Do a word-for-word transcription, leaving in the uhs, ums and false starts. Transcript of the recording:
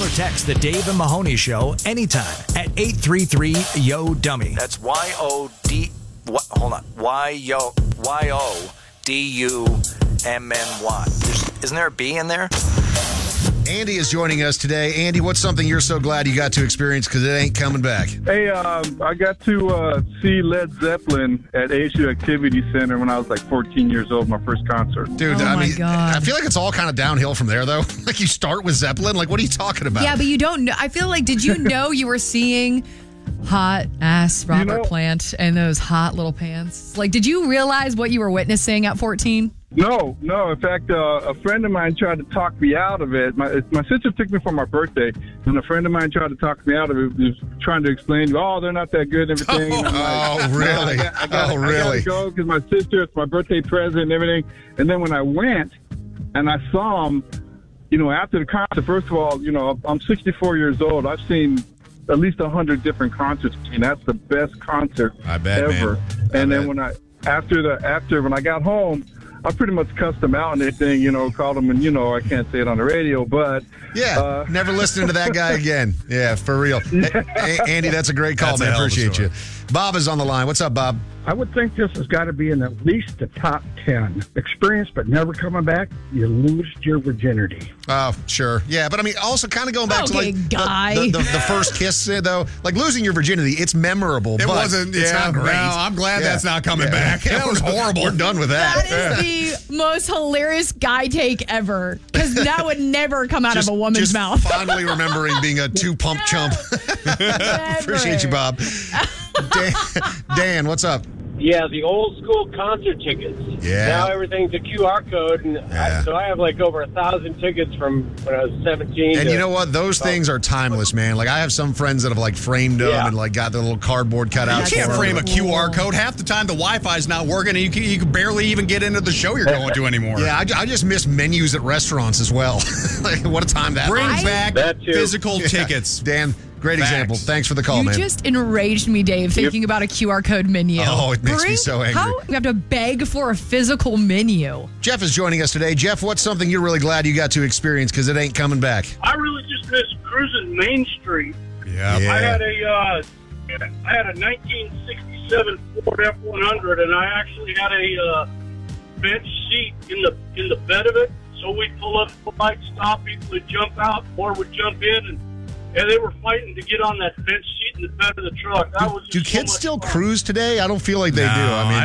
or text the Dave and Mahoney Show anytime at eight three three, Y O, dummy. That's Y O D, what, hold on, Y O, Y O D U M M Y. There's, isn't there a B in there? Andy is joining us today. Andy, what's something you're so glad you got to experience because it ain't coming back? Hey, um, I got to uh, see Led Zeppelin at A S U Activity Center when I was like fourteen years old, my first concert. Dude, Oh I my mean, God. I feel like it's all kind of downhill from there, though. Like, you start with Zeppelin. Like, what are you talking about? Yeah, but you don't know. I feel like, did you know you were seeing hot ass Robert You know- Plant and those hot little pants? Like, did you realize what you were witnessing at fourteen? No, no. In fact, uh, a friend of mine tried to talk me out of it. My, my sister took me for my birthday, and a friend of mine tried to talk me out of it. He was trying to explain, oh, they're not that good and everything. And I'm like, Oh, really? I got, I got, Oh, I really? gotta go because my sister, it's my birthday present and everything. And then when I went and I saw him, you know, after the concert, first of all, you know, I'm sixty-four years old. I've seen at least one hundred different concerts, and that's the best concert I bet, ever. man. I And bet. then when I, after the, after when I got home, I pretty much cussed him out and everything, you know, called him, and, you know, I can't say it on the radio, but... Yeah, uh, never listening to that guy again. Yeah, for real. A- A- Andy, that's a great call, That's a man. hell of a Appreciate story. you. Bob is on the line. What's up, Bob? I would think this has got to be in at least the top ten. Experience, but never coming back, you lose your virginity. Oh, sure. Yeah, but I mean, also kind of going back to Okay, like the- guy. The, the, the first kiss, uh, though. Like losing your virginity, it's memorable. It but wasn't, It's yeah, not great. no, I'm glad Yeah. that's not coming Yeah. back. That was horrible. We're done with that. That is the most hilarious guy take ever. Because that would never come out Just, of a woman's just mouth. fondly remembering being a two pump chump. Appreciate you, Bob. Dan, Dan, what's up? Yeah, the old school concert tickets. Yeah. Now everything's a Q R code, and Yeah. I, so I have like over a thousand tickets from when I was seventeen. And to- you know what? Those things are timeless, man. Like, I have some friends that have, like, framed them Yeah. and, like, got their little cardboard cutouts. You can't for frame them. a Q R code. Half the time the Wi-Fi's not working, and you can, you can barely even get into the show you're going to anymore. Yeah, I, ju- I just miss menus at restaurants as well. Like, what a time that Bring was. back That too. physical Yeah. tickets. Dan, great Facts. example. Thanks for the call, You man. just enraged me, Dave, thinking about a Q R code menu. Oh, it makes me Bring- so angry. How you have to beg for a physical menu? Jeff is joining us today. Jeff, what's something you're really glad you got to experience because it ain't coming back? I really just miss cruising Main Street. Yeah. Yeah. I had a uh, I had a nineteen sixty-seven Ford F one hundred, and I actually had a uh, bench seat in the in the bed of it. So we'd pull up, the light stop, people would jump out, more would jump in, and and they were fighting to get on that bench seat in the bed of the truck. That was Do just so kids much still fun. cruise today? I don't feel like they No, do. I mean,